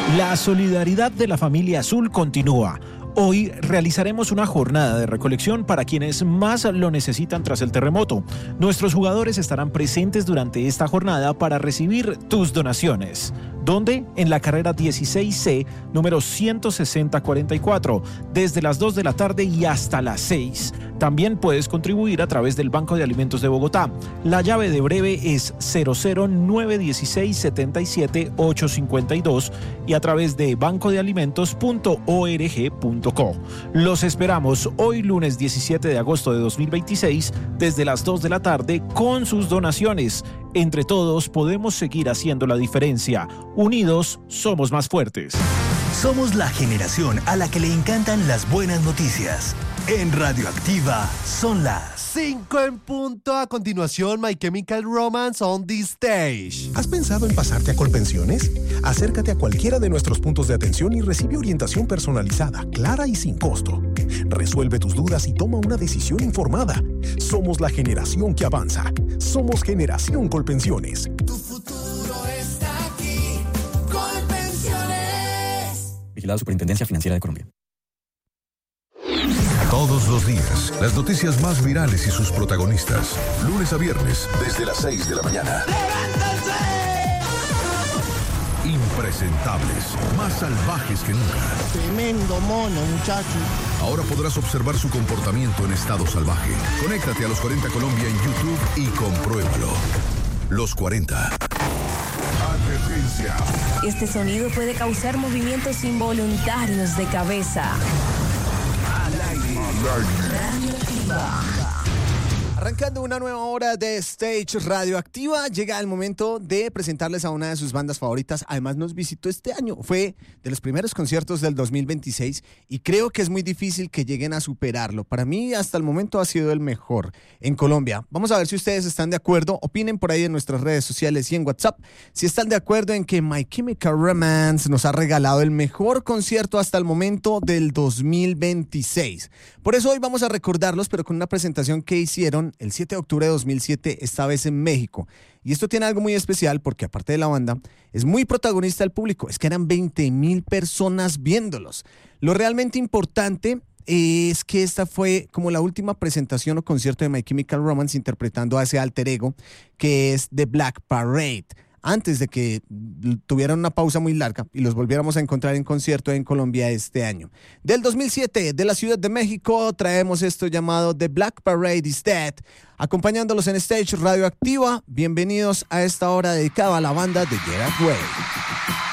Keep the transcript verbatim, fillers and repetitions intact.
La solidaridad de la familia Azul continúa. Hoy realizaremos una jornada de recolección para quienes más lo necesitan tras el terremoto. Nuestros jugadores estarán presentes durante esta jornada para recibir tus donaciones. ¿Dónde? En la carrera dieciséis C, número ciento sesenta cuarenta y cuatro, desde las dos de la tarde y hasta las seis. También puedes contribuir a través del Banco de Alimentos de Bogotá. La llave de breve es cero cero nueve uno seis siete siete ocho cinco dos y a través de banco de alimentos punto org punto co. Los esperamos hoy lunes diecisiete de agosto de dos mil veintiséis desde las dos de la tarde con sus donaciones. Entre todos podemos seguir haciendo la diferencia. Unidos somos más fuertes. Somos la generación a la que le encantan las buenas noticias. En Radioactiva son las cinco en punto. A continuación, My Chemical Romance on the Stage. ¿Has pensado en pasarte a Colpensiones? Acércate a cualquiera de nuestros puntos de atención y recibe orientación personalizada, clara y sin costo. Resuelve tus dudas y toma una decisión informada. Somos la generación que avanza. Somos Generación Colpensiones. Tu futuro está aquí. Colpensiones. Vigilado Superintendencia Financiera de Colombia. Todos los días, las noticias más virales y sus protagonistas. Lunes a viernes, desde las seis de la mañana. ¡Levántense! Impresentables, más salvajes que nunca. Tremendo mono, muchacho. Ahora podrás observar su comportamiento en estado salvaje. Conéctate a Los cuarenta Colombia en YouTube y compruébalo. Los cuarenta. Advertencia. Este sonido puede causar movimientos involuntarios de cabeza. Radioactiva. Arrancando una nueva hora de Stage Radioactiva, llega el momento de presentarles a una de sus bandas favoritas. Además nos visitó este año, fue de los primeros conciertos del dos mil veintiséis y creo que es muy difícil que lleguen a superarlo. Para mí hasta el momento ha sido el mejor en Colombia. Vamos a ver si ustedes están de acuerdo, opinen por ahí en nuestras redes sociales y en WhatsApp si están de acuerdo en que My Chemical Romance nos ha regalado el mejor concierto hasta el momento del dos mil veintiséis. Por eso hoy vamos a recordarlos, pero con una presentación que hicieron el siete de octubre de dos mil siete, esta vez en México. Y esto tiene algo muy especial porque aparte de la banda, es muy protagonista el público. Es que eran veinte mil personas viéndolos. Lo realmente importante es que esta fue como la última presentación o concierto de My Chemical Romance interpretando a ese alter ego que es The Black Parade, antes de que tuvieran una pausa muy larga y los volviéramos a encontrar en concierto en Colombia este año. Del dos mil siete, de la Ciudad de México, traemos esto llamado The Black Parade is Dead, acompañándolos en Stage Radioactiva. Bienvenidos a esta hora dedicada a la banda de Gerard Way.